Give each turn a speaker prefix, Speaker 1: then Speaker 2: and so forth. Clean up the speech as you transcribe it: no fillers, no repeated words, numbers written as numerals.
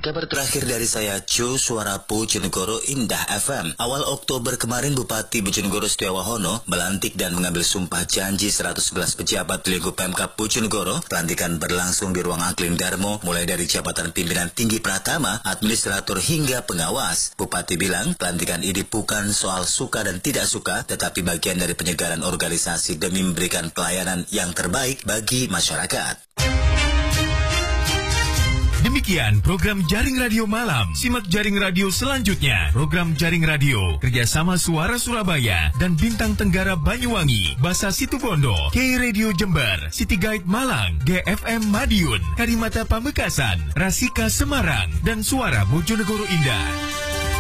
Speaker 1: kabar terakhir dari saya, Cu Suara Bojonegoro Indah FM. Awal Oktober kemarin, Bupati Bojonegoro Setiawahono melantik dan mengambil sumpah janji 111 pejabat di lingkup Pemkab Bojonegoro. Pelantikan berlangsung di ruang Aglin Darmo, mulai dari jabatan pimpinan tinggi pratama, administrator hingga pengawas. Bupati bilang, pelantikan ini bukan soal suka dan tidak suka, tetapi bagian dari penyegaran organisasi demi memberikan pelayanan yang terbaik bagi masyarakat.
Speaker 2: Demikian program Jaring Radio Malam. Simak Jaring Radio selanjutnya. Program Jaring Radio kerjasama Suara Surabaya dan Bintang Tenggara Banyuwangi, Basa Situbondo, K Radio Jember, City Guide Malang, GFM Madiun, Karimata Pamekasan, Rasika Semarang, dan Suara Bojonegoro Indah.